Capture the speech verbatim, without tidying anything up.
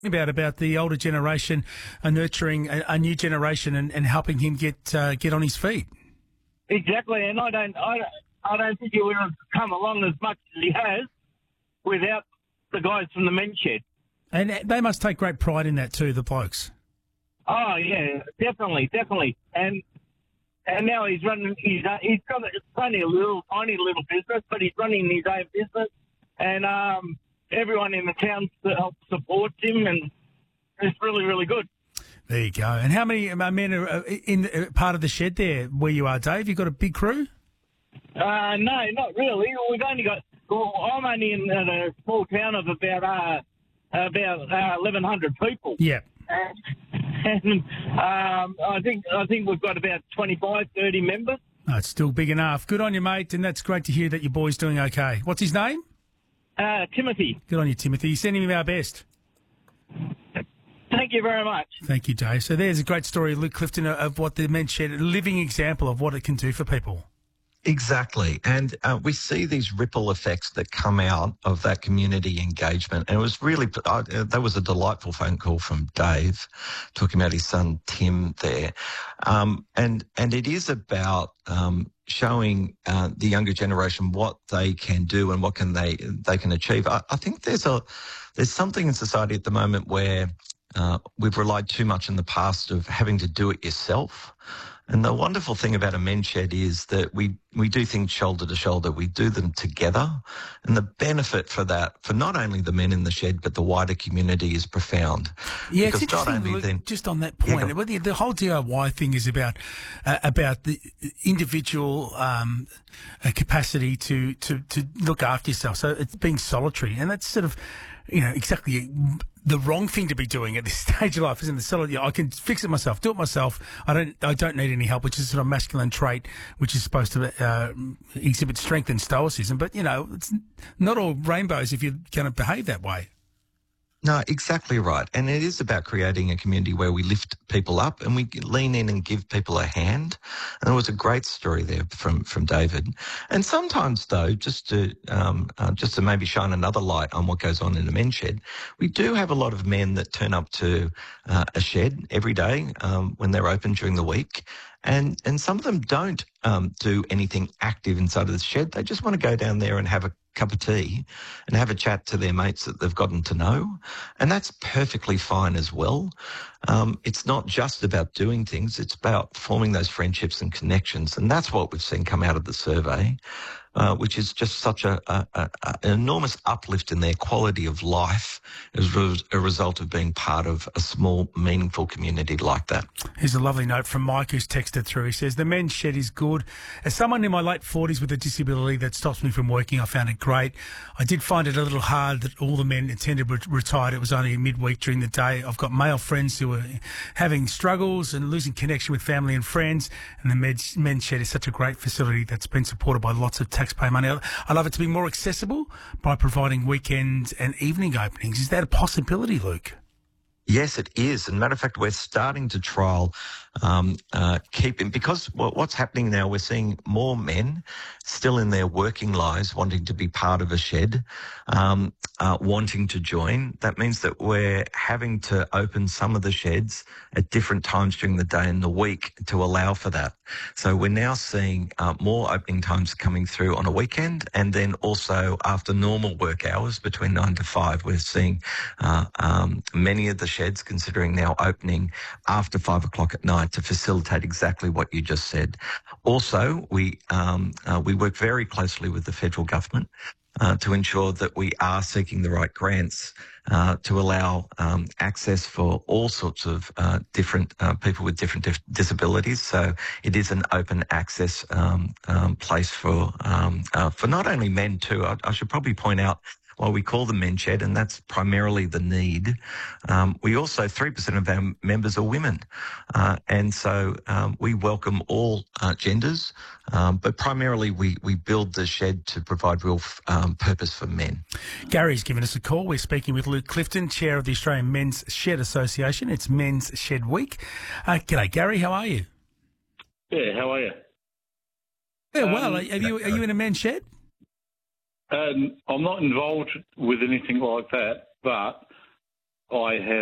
About about the older generation and nurturing a, a new generation and, and helping him get uh, get on his feet. Exactly, and I don't, I, I don't think he would have come along as much as he has without the guys from the men's shed. And they must take great pride in that too, the blokes. Oh yeah, definitely, definitely, and and now he's running. He's uh, he's got it's only a little tiny little business, but he's running his own business, and um. everyone in the town supports him, and it's really, really good. There you go. And how many men are in part of the shed there where you are, Dave? You got a big crew? Uh, no, not really. We've only got. Well, I'm only in a small town of about uh, about uh, eleven hundred people. Yeah. And, and um, I think I think we've got about twenty-five, thirty members. Oh, it's still big enough. Good on you, mate, and that's great to hear that your boy's doing okay. What's his name? Uh, Timothy. Good on you, Timothy. Sending him our best. Thank you very much. Thank you, Dave. So there's a great story, Luke Clifton, of what the men's shed, a living example of what it can do for people. Exactly. And uh, we see these ripple effects that come out of that community engagement. And it was really, uh, that was a delightful phone call from Dave talking about his son, Tim, there. Um, and, and it is about um, showing uh, the younger generation what they can do and what can they, they can achieve. I, I think there's a, there's something in society at the moment where uh, we've relied too much in the past of having to do it yourself. And the wonderful thing about a men's shed is that we, we do things shoulder to shoulder. We do them together. And the benefit for that, for not only the men in the shed, but the wider community is profound. Yeah, because it's interesting, Luke, then, just on that point, yeah, the, the whole D I Y thing is about uh, about the individual um, uh, capacity to, to, to look after yourself. So it's being solitary. And that's sort of, you know, exactly the wrong thing to be doing at this stage of life, isn't it? So, yeah, I can fix it myself, do it myself. I don't, I don't need any help, which is a sort of masculine trait, which is supposed to uh, exhibit strength and stoicism. But you know, it's not all rainbows if you're going to behave that way. No, exactly right. And it is about creating a community where we lift people up and we lean in and give people a hand. And there was a great story there from, from David. And sometimes, though, just to um, uh, just to maybe shine another light on what goes on in a men's shed, we do have a lot of men that turn up to uh, a shed every day um, when they're open during the week. And and some of them don't um, do anything active inside of the shed. They just want to go down there and have a cup of tea and have a chat to their mates that they've gotten to know. And that's perfectly fine as well. Um, it's not just about doing things. It's about forming those friendships and connections. And that's what we've seen come out of the survey, uh, which is just such a, a, a, an enormous uplift in their quality of life as a result of being part of a small, meaningful community like that. Here's a lovely note from Mike who's texted through. He says, the men's shed is good. As someone in my late forties with a disability that stops me from working, I found it great. I did find it a little hard that all the men attended were retired. It was only midweek during the day. I've got male friends who are having struggles and losing connection with family and friends, and the men's, men's shed is such a great facility that's been supported by lots of taxpayer money. I love it to be more accessible by providing weekends and evening openings. Is that a possibility, Luke? Yes, it is. And matter of fact, we're starting to trial um, uh, keeping, because what's happening now, we're seeing more men still in their working lives wanting to be part of a shed, um, uh, wanting to join. That means that we're having to open some of the sheds at different times during the day and the week to allow for that. So we're now seeing uh, more opening times coming through on a weekend, and then also after normal work hours between nine to five, we're seeing uh, um, many of the sheds considering now opening after five o'clock at night to facilitate exactly what you just said. Also, we um, uh, we work very closely with the federal government uh, to ensure that we are seeking the right grants uh, to allow um, access for all sorts of uh, different uh, people with different dif- disabilities. So it is an open access um, um, place for um, uh, for not only men too. I, I should probably point out, well, we call them men's shed, and that's primarily the need. Um, we also, three percent of our members are women. Uh, and so um, we welcome all uh, genders, um, but primarily we, we build the shed to provide real um, purpose for men. Gary's given us a call. We're speaking with Luke Clifton, Chair of the Australian Men's Shed Association. It's Men's Shed Week. Uh, g'day, Gary. How are you? Yeah, how are you? Yeah, well, Um, are you, are you in a men's shed? Um, I'm not involved with anything like that, but I have